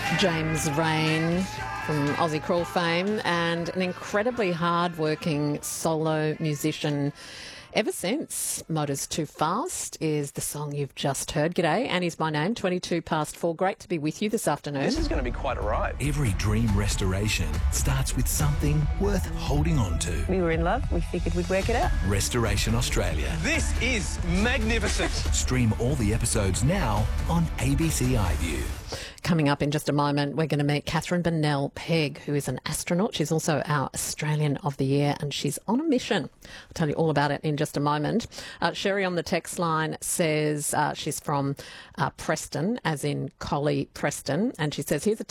James Rain from Aussie Crawl fame, and an incredibly hard-working solo musician ever since. Motors Too Fast is the song you've just heard. G'day, Annie's my name, 22 past 4. Great to be with you this afternoon. This is going to be quite a ride. Every dream restoration starts with something worth holding on to. We were in love. We figured we'd work it out. Restoration Australia. This is magnificent. Stream all the episodes now on ABC iView. Coming up in just a moment, we're going to meet Catherine Bennell Pegg, who is an astronaut. She's also our Australian of the Year, and she's on a mission. I'll tell you all about it in just a moment. Sherry on the text line says she's from Preston, as in Collie Preston, and she says, here's a